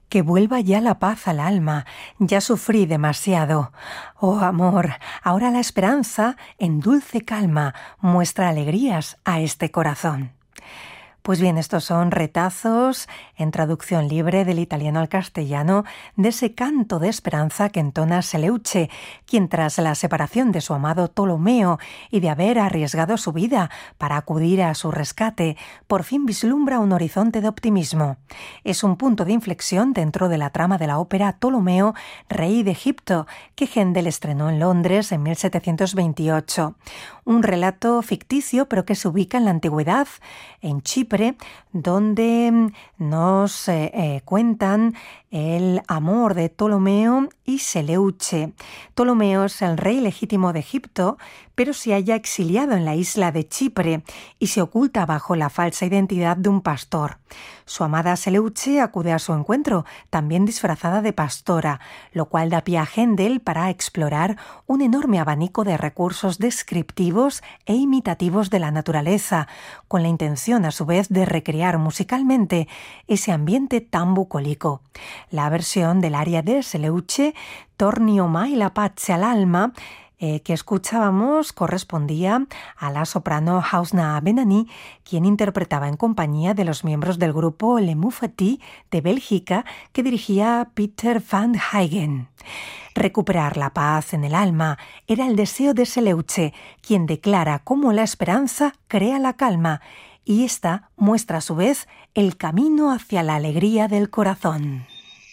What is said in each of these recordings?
Que vuelva ya la paz al alma, ya sufrí demasiado. Oh amor, ahora la esperanza, en dulce calma, muestra alegrías a este corazón. Pues bien, estos son retazos en traducción libre del italiano al castellano de ese canto de esperanza que entona Seleuce, quien tras la separación de su amado Ptolomeo y de haber arriesgado su vida para acudir a su rescate, por fin vislumbra un horizonte de optimismo. Es un punto de inflexión dentro de la trama de la ópera Ptolomeo, rey de Egipto, que Händel estrenó en Londres en 1728. Un relato ficticio, pero que se ubica en la antigüedad, en Chipre, donde nos cuentan el amor de Ptolomeo y Seleuce. Ptolomeo es el rey legítimo de Egipto, pero se halla exiliado en la isla de Chipre y se oculta bajo la falsa identidad de un pastor. Su amada Seleuce acude a su encuentro, también disfrazada de pastora, lo cual da pie a Händel para explorar un enorme abanico de recursos descriptivos e imitativos de la naturaleza, con la intención a su vez de recrear musicalmente ese ambiente tan bucólico. La versión del aria de Seleuce, Torni omai la pace all'alma, que escuchábamos correspondía a la soprano Hausna Benani, quien interpretaba en compañía de los miembros del grupo Le Moufati de Bélgica que dirigía Peter van Huygen. Recuperar la paz en el alma era el deseo de Seleuce, quien declara cómo la esperanza crea la calma, y esta muestra a su vez el camino hacia la alegría del corazón.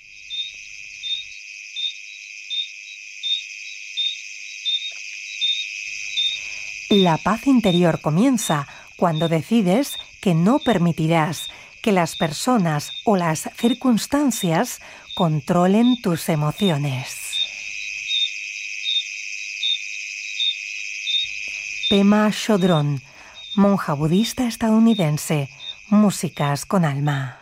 La paz interior comienza cuando decides que no permitirás que las personas o las circunstancias controlen tus emociones. Pema Chodron, monja budista estadounidense, músicas con alma.